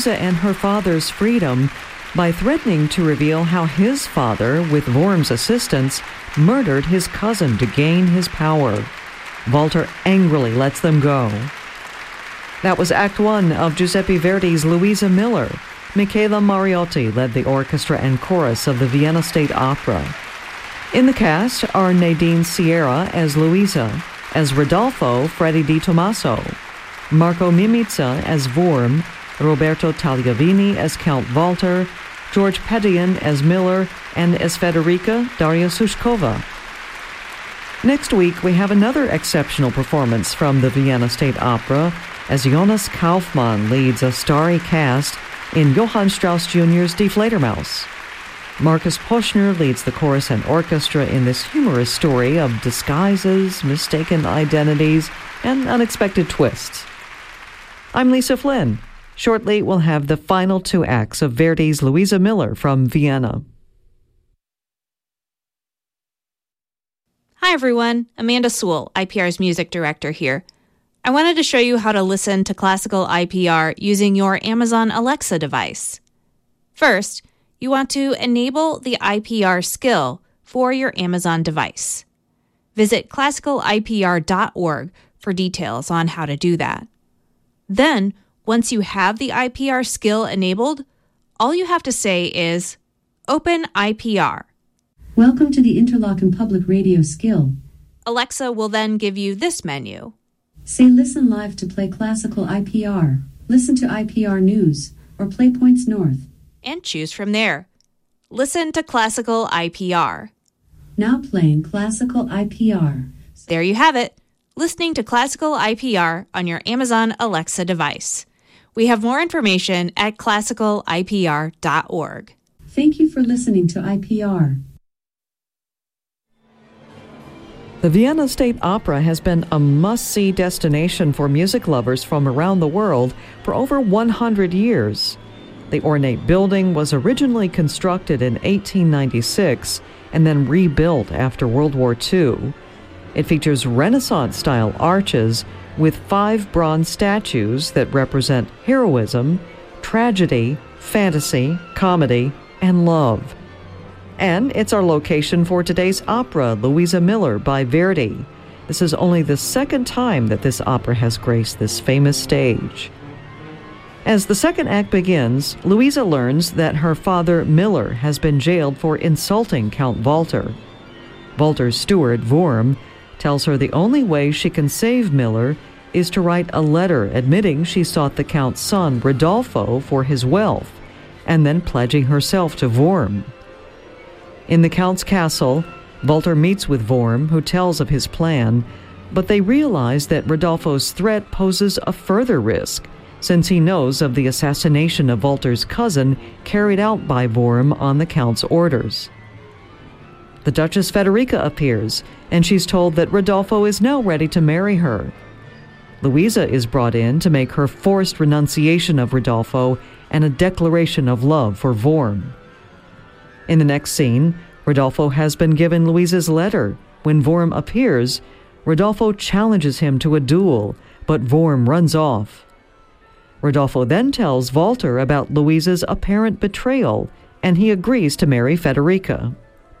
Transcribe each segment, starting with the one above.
and her father's freedom by threatening to reveal how his father, with Worm's assistance, murdered his cousin to gain his power. Walter angrily lets them go. That was Act One of Giuseppe Verdi's Luisa Miller. Michela Mariotti led the orchestra and chorus of the Vienna State Opera. In the cast are Nadine Sierra as Luisa, as Rodolfo, Freddie Di Tommaso, Marco Mimica as Worm, Roberto Tagliavini as Count Walter, George Pedian as Miller, and as Federica, Daria Sushkova. Next week, we have another exceptional performance from the Vienna State Opera as Jonas Kaufmann leads a starry cast in Johann Strauss Jr.'s Die Fledermaus. Marcus Poschner leads the chorus and orchestra in this humorous story of disguises, mistaken identities, and unexpected twists. I'm Lisa Flynn. Shortly, we'll have the final two acts of Verdi's Luisa Miller from Vienna. Hi, everyone. Amanda Sewell, IPR's music director here. I wanted to show you how to listen to classical IPR using your Amazon Alexa device. First, you want to enable the IPR skill for your Amazon device. Visit classicalipr.org for details on how to do that. Then, once you have the IPR skill enabled, all you have to say is, Open IPR. Welcome to the Interlochen Public Radio skill. Alexa will then give you this menu. Say listen live to play classical IPR, listen to IPR news, or play Points North. And choose from there. Listen to classical IPR. Now playing classical IPR. There you have it. Listening to classical IPR on your Amazon Alexa device. We have more information at classicalipr.org. Thank you for listening to IPR. The Vienna State Opera has been a must-see destination for music lovers from around the world for over 100 years. The ornate building was originally constructed in 1896 and then rebuilt after World War II. It features Renaissance-style arches with 5 bronze statues that represent heroism, tragedy, fantasy, comedy, and love. And it's our location for today's opera, Luisa Miller by Verdi. This is only the second time that this opera has graced this famous stage. As the second act begins, Luisa learns that her father, Miller, has been jailed for insulting Count Walter. Walter's steward, Worm, tells her the only way she can save Miller is to write a letter admitting she sought the Count's son, Rodolfo, for his wealth, and then pledging herself to Worm. In the Count's castle, Walter meets with Worm, who tells of his plan, but they realize that Rodolfo's threat poses a further risk, since he knows of the assassination of Walter's cousin carried out by Worm on the Count's orders. The Duchess Federica appears, and she's told that Rodolfo is now ready to marry her. Luisa is brought in to make her forced renunciation of Rodolfo and a declaration of love for Worm. In the next scene, Rodolfo has been given Luisa's letter. When Worm appears, Rodolfo challenges him to a duel, but Worm runs off. Rodolfo then tells Walter about Luisa's apparent betrayal, and he agrees to marry Federica.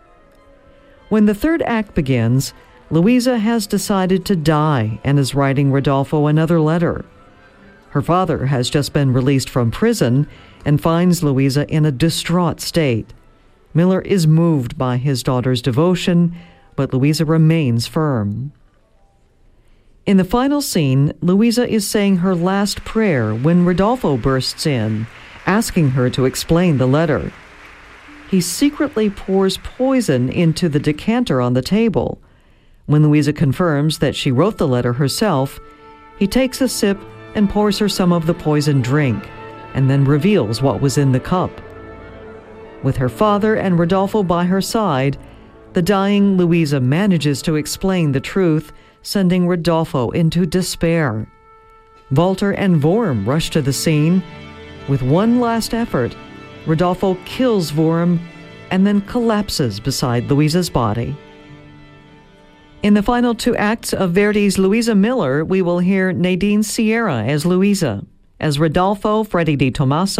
When the third act begins, Luisa has decided to die and is writing Rodolfo another letter. Her father has just been released from prison and finds Luisa in a distraught state. Miller is moved by his daughter's devotion, but Luisa remains firm. In the final scene, Luisa is saying her last prayer when Rodolfo bursts in, asking her to explain the letter. He secretly pours poison into the decanter on the table. When Luisa confirms that she wrote the letter herself, he takes a sip and pours her some of the poisoned drink, and then reveals what was in the cup. With her father and Rodolfo by her side, the dying Luisa manages to explain the truth, sending Rodolfo into despair. Walter and Worm rush to the scene. With one last effort, Rodolfo kills Worm and then collapses beside Luisa's body. In the final two acts of Verdi's Luisa Miller, we will hear Nadine Sierra as Luisa, As Rodolfo Freddy Di Tommaso